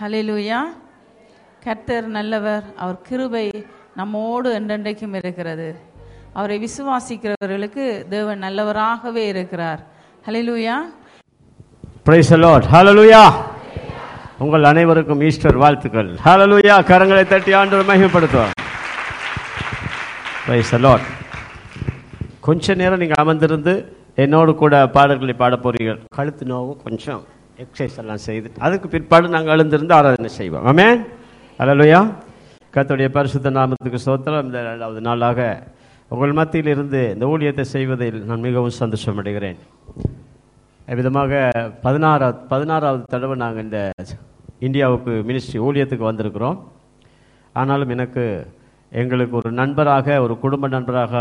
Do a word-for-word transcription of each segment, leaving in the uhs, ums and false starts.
ஹல்லேலூயா. கர்த்தர் நல்லவர், அவர் கிருபை நம்மோடு என்றென்றைக்கும் இருக்கிறது. அவரை விசுவாசிக்கிறவர்களுக்கு தேவன் நல்லவராகவே இருக்கிறார். ஹல்லேலூயா. Praise the Lord. ஹல்லேலூயா. உங்கள் அனைவருக்கும் ஈஸ்டர் வாழ்த்துக்கள். ஹல்லேலூயா. கரங்களை தட்டி ஆண்டவரை மகிமைப்படுத்துவோம். Praise the Lord. கொஞ்ச நேரம் நீங்கள் அமர்ந்திருந்து என்னோடு கூட பாடல்களை பாட போறீர்கள். கழுத்து நோவும் கொஞ்சம் எக்ஸசைஸ் எல்லாம் செய்து அதுக்கு பிற்பாடு நாங்கள் எழுந்திருந்து ஆராதனை செய்வோம். ஆமென். ஹல்லேலூயா. கர்த்தருடைய பரிசுத்த நாமத்துக்கு ஸ்தோத்திரம். இந்த இரண்டாவது நாளாக உங்கள் மத்தியில் இருந்து இந்த ஊழியத்தை செய்வதில் நான் மிகவும் சந்தோஷம் அடைகிறேன். விதமாக பதினாறாவது பதினாறாவது தடவை நாங்கள் இந்த இந்தியாவுக்கு மினிஸ்ட்ரி ஊழியத்துக்கு வந்திருக்கிறோம். ஆனாலும் எனக்கு எங்களுக்கு ஒரு நண்பராக, ஒரு குடும்ப நண்பராக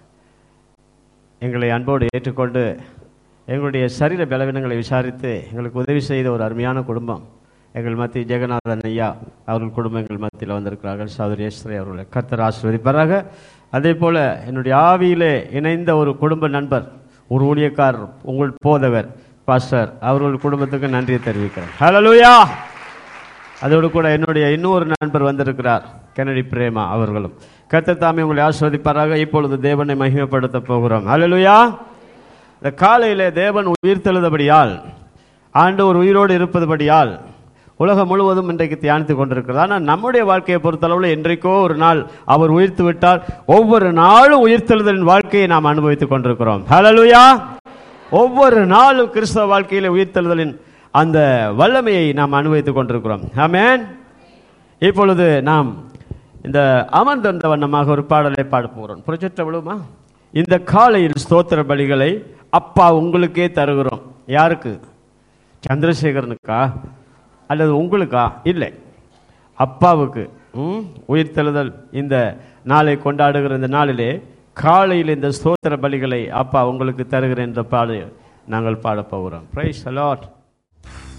எங்களை அன்போடு ஏற்றுக்கொண்டு எங்களுடைய சரீர பலவீனங்களை விசாரித்து எங்களுக்கு உதவி செய்த ஒரு அருமையான குடும்பம் எங்கள் மத்திய ஜெகநாதன் ஐயா அவர்கள் குடும்பம் எங்கள் மத்தியில் வந்திருக்கிறார்கள். சகோதரி ஈஸ்வரி அவர்களை கர்த்தர் ஆசீர்வதிப்பாராக. அதே போல் என்னுடைய ஆவியிலே இணைந்த ஒரு குடும்ப நண்பர், ஒரு ஊழியக்காரர், உங்கள் போதவர் பாஸ்டர் அவர்கள் குடும்பத்துக்கு நன்றியை தெரிவிக்கிறேன். ஹல்லேலூயா. அதோடு கூட என்னுடைய இன்னொரு நண்பர் வந்திருக்கிறார், கெனடி பிரேமா அவர்களும். கர்த்தர் தாமே உங்களை ஆசீர்வதிப்பாராக. இப்பொழுது தேவனை மகிமைப்படுத்த போகிறோம். ஹல்லேலூயா. இந்த காலையிலே தேவன் உயிர்த்தெழுந்தபடியால், ஆண்டவர் உயிரோடு இருப்பதுபடியால் உலகம் முழுவதும் இன்றைக்கு தியானித்து கொண்டிருக்கிறது. ஆனால் நம்முடைய வாழ்க்கையை பொறுத்தளவில் என்றைக்கோ ஒரு நாள் அவர் உயிர்த்து விட்டால் ஒவ்வொரு நாளும் உயிர்த்தெழுதலின் வாழ்க்கையை நாம் அனுபவித்துக் கொண்டிருக்கிறோம். ஹல்லேலூயா. ஒவ்வொரு நாளும் கிறிஸ்தவ வாழ்க்கையில் உயிர்த்தெழுதலின் அந்த வல்லமையை நாம் அனுபவித்துக் கொண்டிருக்கிறோம். ஆமென். இப்பொழுது நாம் இந்த அமர்ந்த வண்ணமாக ஒரு பாடலை பாட போகிறோம். ப்ரொஜெக்ட் எவ்வளவுமா? இந்த காலையில் ஸ்தோத்திர பலிகளை அப்பா உங்களுக்கே தருகிறோம். யாருக்கு? சந்திரசேகரனுக்கா அல்லது உங்களுக்கா? இல்லை, அப்பாவுக்கு. உயிர்த்தெழுதல் இந்த நாளை கொண்டாடுகிற இந்த நாளிலே காலையில் இந்த ஸ்தோத்திர பலிகளை அப்பா உங்களுக்கு தருகிறேன் என்ற பாடலை நாங்கள் பாட போகிறோம். Praise the Lord.